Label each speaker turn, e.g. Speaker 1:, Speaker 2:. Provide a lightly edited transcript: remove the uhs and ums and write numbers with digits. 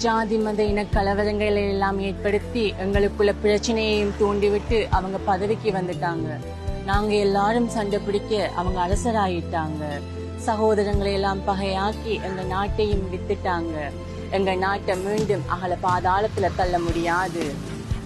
Speaker 1: ஜாதி மத இன கலவரங்களை எல்லாம் ஏற்படுத்தி எங்களுக்குள்ள பிரச்சனையையும் தூண்டிவிட்டு அவங்க பதவிக்கு வந்துட்டாங்க. நாங்க எல்லாரும் சண்டை பிடிக்க அவங்க அரசராயிட்டாங்க. சகோதரங்களை எல்லாம் பகையாக்கி எங்க நாட்டையும் வித்துட்டாங்க. எங்க நாட்டை மீண்டும் அகல பாதாளத்துல தள்ள முடியாது.